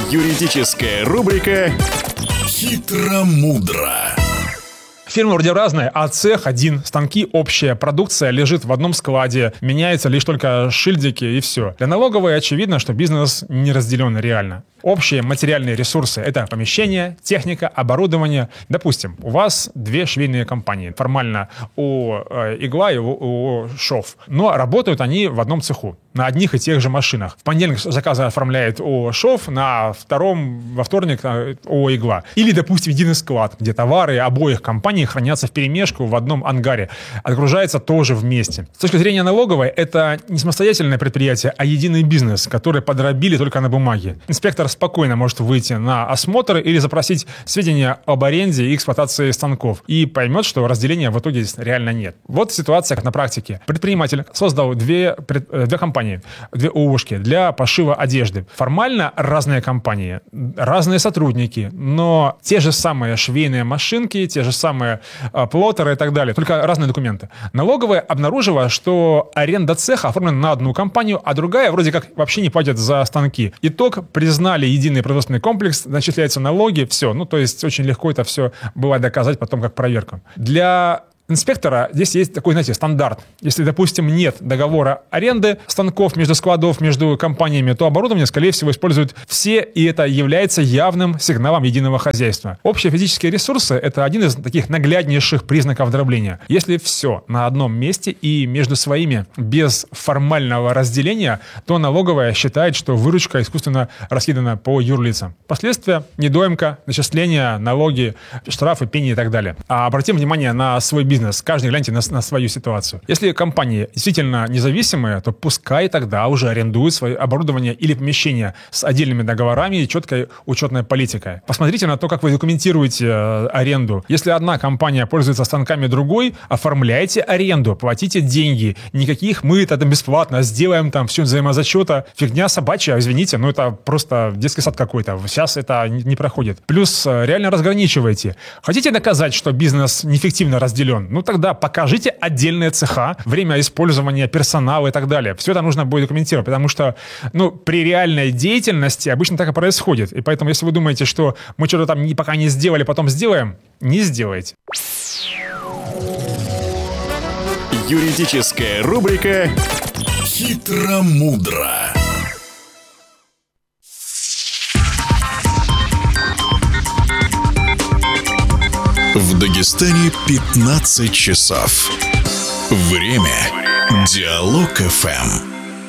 Юридическая рубрика «Хитро-мудро». Фирмы вроде разные, а цех один, станки общая, продукция лежит в одном складе, меняются лишь только шильдики и все. Для налоговой очевидно, что бизнес не разделен реально. Общие материальные ресурсы – это помещение, техника, оборудование. Допустим, у вас две швейные компании. Формально ООО «Игла» и ООО «Шов». Но работают они в одном цеху, на одних и тех же машинах. В понедельник заказы оформляет ООО «Шов», во вторник ООО «Игла». Или, допустим, единый склад, где товары обоих компаний хранятся вперемешку в одном ангаре. Отгружается тоже вместе. С точки зрения налоговой, это не самостоятельное предприятие, а единый бизнес, который подробили только на бумаге. Инспектор спокойно может выйти на осмотр или запросить сведения об аренде и эксплуатации станков и поймет, что разделения в итоге реально нет. Вот ситуация на практике. Предприниматель создал две компании, две ООшки для пошива одежды. Формально разные компании, разные сотрудники, но те же самые швейные машинки, те же самые плоттеры и так далее, только разные документы. Налоговая обнаружила, что аренда цеха оформлена на одну компанию, а другая вроде как вообще не платит за станки. Итог: признали единый производственный комплекс, начисляются налоги, все. То есть очень легко это все бывает доказать потом как проверка. Для инспектора здесь есть такой, стандарт. Если, допустим, нет договора аренды станков между складов, между компаниями, то оборудование, скорее всего, используют все, и это является явным сигналом единого хозяйства. Общие физические ресурсы – это один из таких нагляднейших признаков дробления. Если все на одном месте и между своими без формального разделения, то налоговая считает, что выручка искусственно раскидана по юрлицам. Последствия – недоимка, начисления, налоги, штрафы, пени и так далее. А обратим внимание на свой бизнес. Каждый гляньте на свою ситуацию. Если компании действительно независимые, то пускай тогда уже арендуют свое оборудование или помещение с отдельными договорами и четкой учетной политикой. Посмотрите на то, как вы документируете аренду. Если одна компания пользуется станками другой, оформляйте аренду, платите деньги. Никаких мы это бесплатно сделаем, все взаимозачета. Фигня собачья, извините, это просто детский сад какой-то. Сейчас это не проходит. Плюс реально разграничивайте. Хотите доказать, что бизнес неэффективно разделен? Тогда покажите отдельные цеха, время использования персонала и так далее. Все это нужно будет документировать, потому что, при реальной деятельности обычно так и происходит. И поэтому, если вы думаете, что мы что-то пока не сделали, потом сделаем, не сделайте. Юридическая рубрика «Хитро-мудро». В Дагестане 15 часов. Время Диалог ФМ.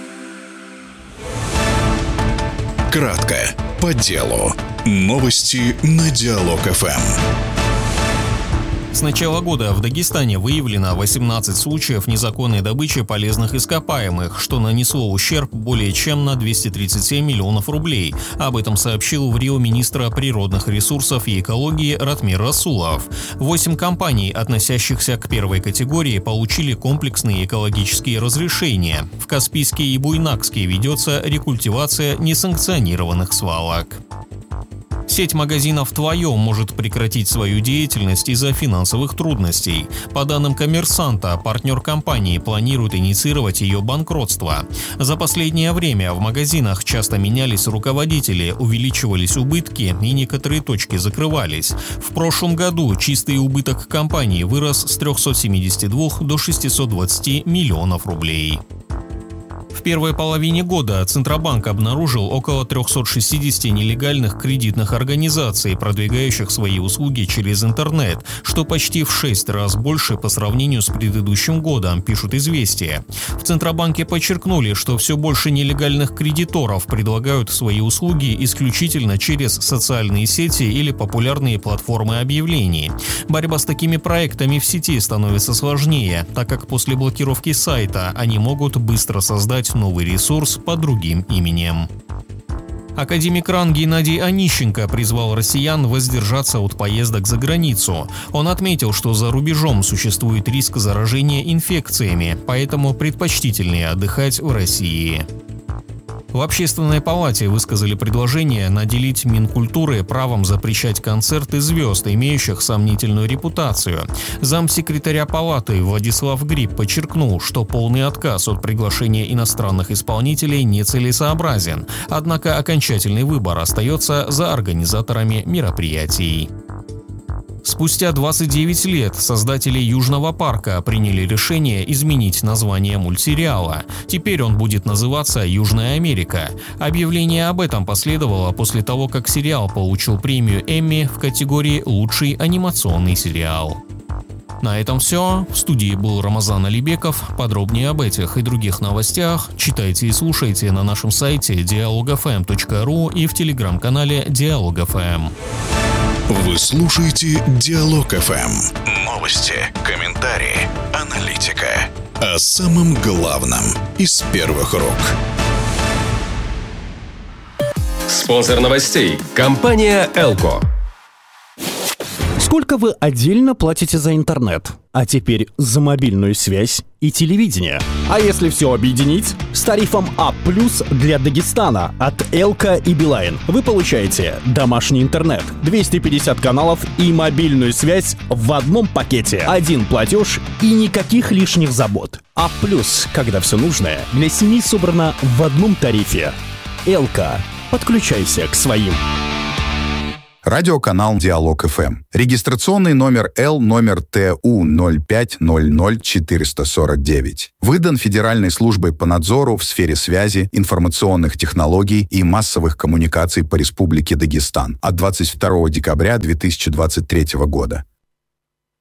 Кратко, по делу. Новости на Диалог ФМ. С начала года в Дагестане выявлено 18 случаев незаконной добычи полезных ископаемых, что нанесло ущерб более чем на 237 миллионов рублей. Об этом сообщил в Рио министр природных ресурсов и экологии Ратмир Расулов. 8 компаний, относящихся к первой категории, получили комплексные экологические разрешения. В Каспийске и Буйнакске ведется рекультивация несанкционированных свалок. Сеть магазинов «Твое» может прекратить свою деятельность из-за финансовых трудностей. По данным «Коммерсанта», партнер компании планирует инициировать ее банкротство. За последнее время в магазинах часто менялись руководители, увеличивались убытки и некоторые точки закрывались. В прошлом году чистый убыток компании вырос с 372 до 620 миллионов рублей. В первой половине года Центробанк обнаружил около 360 нелегальных кредитных организаций, продвигающих свои услуги через интернет, что почти в 6 раз больше по сравнению с предыдущим годом, пишут «Известия». В Центробанке подчеркнули, что все больше нелегальных кредиторов предлагают свои услуги исключительно через социальные сети или популярные платформы объявлений. Борьба с такими проектами в сети становится сложнее, так как после блокировки сайта они могут быстро создать новый ресурс под другим именем. Академик РАН Геннадий Онищенко призвал россиян воздержаться от поездок за границу. Он отметил, что за рубежом существует риск заражения инфекциями, поэтому предпочтительнее отдыхать в России. В Общественной палате высказали предложение наделить Минкультуры правом запрещать концерты звезд, имеющих сомнительную репутацию. Замсекретаря палаты Владислав Гриб подчеркнул, что полный отказ от приглашения иностранных исполнителей нецелесообразен, однако окончательный выбор остается за организаторами мероприятий. Спустя 29 лет создатели «Южного парка» приняли решение изменить название мультсериала. Теперь он будет называться «Южная Америка». Объявление об этом последовало после того, как сериал получил премию Эмми в категории «Лучший анимационный сериал». На этом все. В студии был Рамазан Алибеков. Подробнее об этих и других новостях читайте и слушайте на нашем сайте dialogfm.ru и в телеграм-канале Диалог.ФМ. Вы слушаете Диалог ФМ. Новости, комментарии, аналитика. О самом главном из первых рук. Спонсор новостей – компания «Элко». Сколько вы отдельно платите за интернет? А теперь за мобильную связь и телевидение. А если все объединить? С тарифом А+ для Дагестана от Элко и Билайн вы получаете домашний интернет, 250 каналов и мобильную связь в одном пакете. Один платеж и никаких лишних забот. А+, когда все нужное, для семьи собрано в одном тарифе. Элко. Подключайся к своим. Радиоканал Диалог ФМ. Регистрационный номер Л номер ТУ 0500449. Выдан Федеральной службой по надзору в сфере связи, информационных технологий и массовых коммуникаций по Республике Дагестан от 22 декабря 2023 года.